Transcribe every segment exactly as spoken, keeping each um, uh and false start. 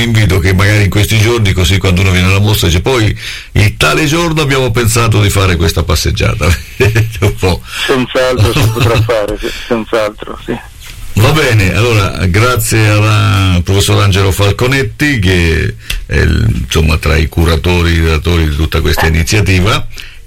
invito che magari in questi giorni, così quando uno viene alla mostra dice poi il tale giorno abbiamo pensato di fare questa passeggiata. Un po'. Senz'altro si potrà fare, senz'altro, sì. Va bene, allora grazie al professor Angelo Falconetti, che è il, insomma tra i curatori e relatori di tutta questa iniziativa,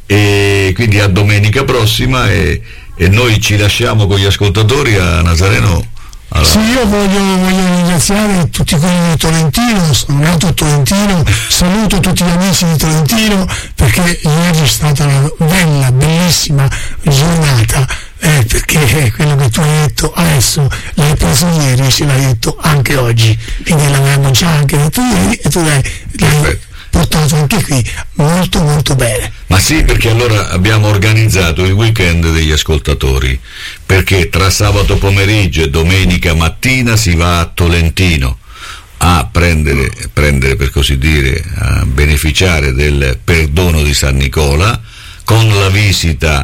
e quindi a domenica prossima, e, e noi ci lasciamo con gli ascoltatori a Nazareno. Allora. Sì, io voglio, voglio ringraziare tutti quelli di Tolentino, sono nato a Tolentino, saluto tutti gli amici di Tolentino, perché ieri è stata una bella, bellissima giornata, eh, perché quello che tu hai detto adesso l'hai preso ieri, ce l'hai detto anche oggi, quindi l'avevamo già anche detto ieri e tu l'hai, l'hai portato anche qui molto molto bene. Ma sì, perché allora abbiamo organizzato il weekend degli ascoltatori, perché tra sabato pomeriggio e domenica mattina si va a Tolentino a prendere, prendere per così dire, a beneficiare del perdono di San Nicola, con la visita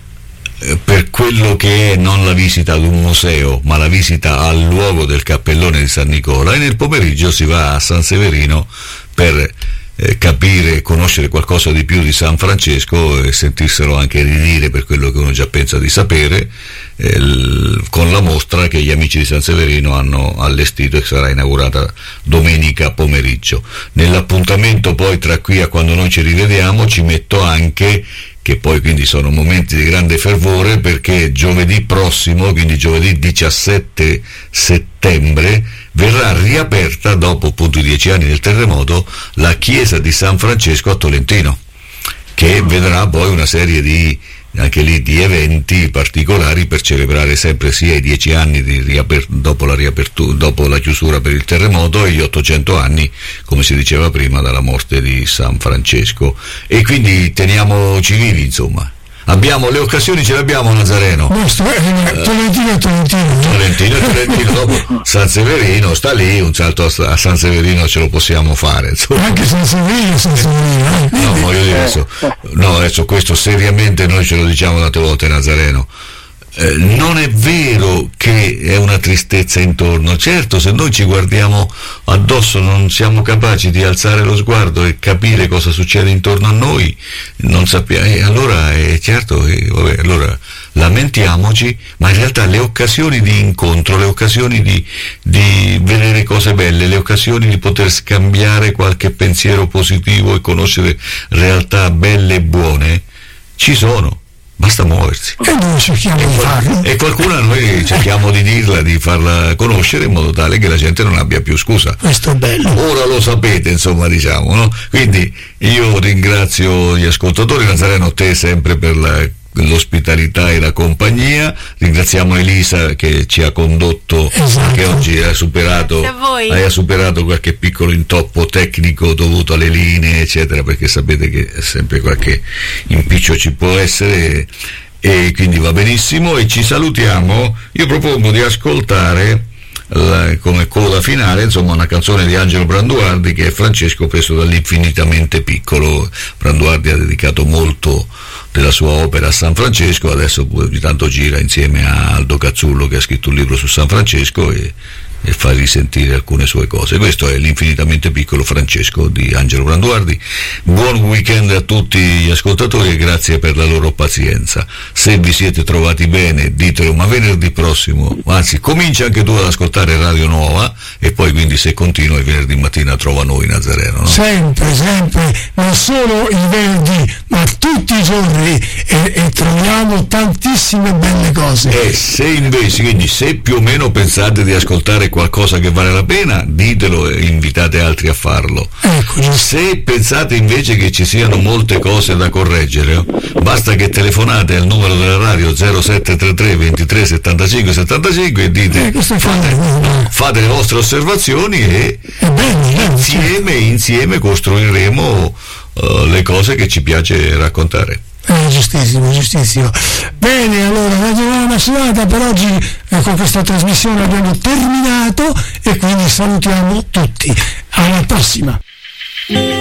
eh, per quello che è, non la visita ad un museo, ma la visita al luogo del cappellone di San Nicola, e nel pomeriggio si va a San Severino per Eh, capire, conoscere qualcosa di più di San Francesco e sentirselo anche ridire per quello che uno già pensa di sapere, eh, l- con la mostra che gli amici di San Severino hanno allestito e che sarà inaugurata domenica pomeriggio. Nell'appuntamento poi tra qui a quando noi ci rivediamo ci metto anche che poi quindi sono momenti di grande fervore, perché giovedì prossimo, quindi giovedì diciassette settembre, verrà riaperta, dopo appunto i dieci anni del terremoto, la chiesa di San Francesco a Tolentino, che vedrà poi una serie di, anche lì, di eventi particolari per celebrare sempre sia i dieci anni di riaper- dopo, la riapertura, dopo la chiusura per il terremoto, e gli ottocento anni, come si diceva prima, dalla morte di San Francesco. E quindi teniamoci vivi, insomma. Abbiamo le occasioni, ce le abbiamo, Nazareno. No, sto, eh, Tolentino e Tolentino. Tolentino e Tolentino, dopo San Severino sta lì, un salto a, a San Severino ce lo possiamo fare, insomma. Anche San Severino, San Severino. Eh. No, voglio dire adesso, no, adesso questo seriamente noi ce lo diciamo tante volte, Nazareno. Eh, non è vero che è una tristezza intorno. Certo, se noi ci guardiamo addosso non siamo capaci di alzare lo sguardo e capire cosa succede intorno a noi, non sappiamo, e allora è certo che, vabbè, allora lamentiamoci, ma in realtà le occasioni di incontro, le occasioni di, di vedere cose belle, le occasioni di poter scambiare qualche pensiero positivo e conoscere realtà belle e buone ci sono. Basta muoversi. E noi cerchiamo di farlo. E qualcuna noi cerchiamo di dirla, di farla conoscere in modo tale che la gente non abbia più scusa. Questo è bello. Ora lo sapete, insomma, diciamo, no? Quindi io ringrazio gli ascoltatori, Nazareno, te sempre per la l'ospitalità e la compagnia, ringraziamo Elisa che ci ha condotto, esatto, che oggi ha superato hai superato qualche piccolo intoppo tecnico dovuto alle linee eccetera, perché sapete che sempre qualche impiccio ci può essere, e quindi va benissimo, e ci salutiamo. Io propongo di ascoltare la, come coda finale, insomma, una canzone di Angelo Branduardi, che è Francesco preso dall'infinitamente piccolo. Branduardi ha dedicato molto della sua opera a San Francesco, adesso ogni tanto gira insieme a Aldo Cazzullo, che ha scritto un libro su San Francesco, e, e fa risentire alcune sue cose. Questo è l'infinitamente piccolo Francesco di Angelo Branduardi. Buon weekend a tutti gli ascoltatori e grazie per la loro pazienza. Se vi siete trovati bene ditelo, ma venerdì prossimo, anzi comincia anche tu ad ascoltare Radio Nuova, e poi quindi se continua il venerdì mattina trova noi, Nazareno, no? Sempre, sempre, non solo il venerdì ma tutti i giorni, e, e troviamo tantissime belle cose. E se invece, quindi se più o meno pensate di ascoltare qualcosa che vale la pena, ditelo e invitate altri a farlo. Ecco. Se pensate invece che ci siano molte cose da correggere, basta che telefonate al numero della radio zero sette tre tre ventitré settantacinque settantacinque e dite, eh, fate, fate le vostre osservazioni e bene, insieme, insieme costruiremo uh, le cose che ci piace raccontare. Eh, giustissimo, giustissimo. Bene, allora Radio Nuova serata per oggi, eh, con questa trasmissione abbiamo terminato, e quindi salutiamo tutti. Alla prossima.